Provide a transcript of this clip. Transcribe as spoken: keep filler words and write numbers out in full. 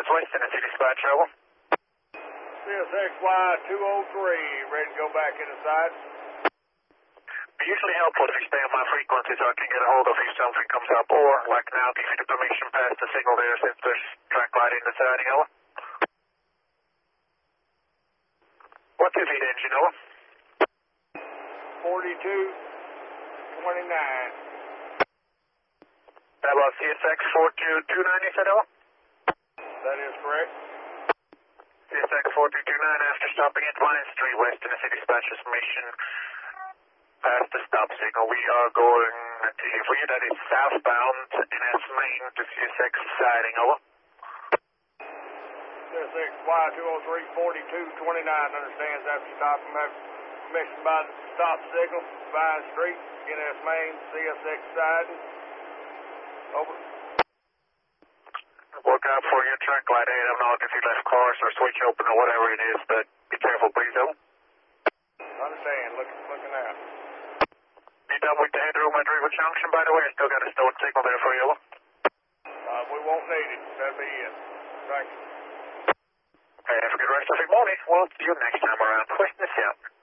Dallas West Tennessee dispatch, over. C S X Y two oh three, ready to go back in the side. It's usually helpful if you stay on my frequency so I can get a hold of you if something comes up, or, like now, give you the permission pass the signal there since there's track light in the siding, over. What's your lead engine, over? forty-two twenty-nine. That was C S X four two two nine, you said, over? That is correct. C S X four two two nine, after stopping at Lions Street West Tennessee dispatch information past the stop signal. We are going to for you that is southbound N S Main to C S X siding, over. C S X Y two oh three forty-two twenty-nine understands after stopping, have permission by the stop signal, Vine Street, N S Main, C S X siding. Over. Look out for your track light. I don't know if you left cars or switch open or whatever it is, but be careful, please, over. Understand, looking, looking out. You done with the headroom at River Junction, by the way? I still got a stone signal there for you, over. Uh, we won't need it. That'll be it. Thank you. Hey, have a good rest of your morning. We'll see you next time around. West Tennessee out.